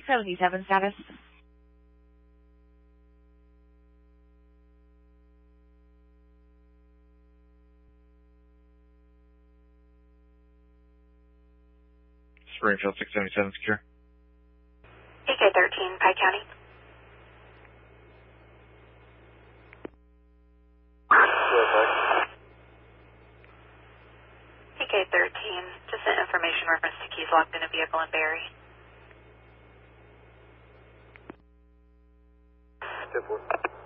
677 status. Springfield 677 secure. PK-13, Pike County. PK-13, just sent information reference to keys locked in a vehicle in Barry. 10-4.